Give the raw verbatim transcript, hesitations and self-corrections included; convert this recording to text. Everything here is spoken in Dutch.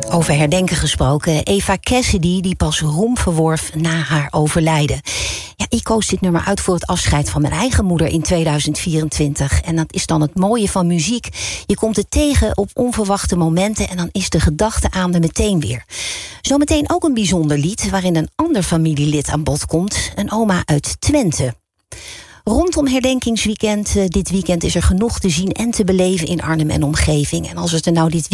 Over herdenken gesproken. Eva Cassidy, die pas roem verworf na haar overlijden. Ja, ik koos dit nummer uit voor het afscheid van mijn eigen moeder in tweeduizend vierentwintig. En dat is dan het mooie van muziek. Je komt het tegen op onverwachte momenten en dan is de gedachte aan er meteen weer. Zometeen ook een bijzonder lied waarin een ander familielid aan bod komt. Een oma uit Twente. Rondom herdenkingsweekend, uh, dit weekend is er genoeg te zien en te beleven in Arnhem en omgeving. En als het er nou dit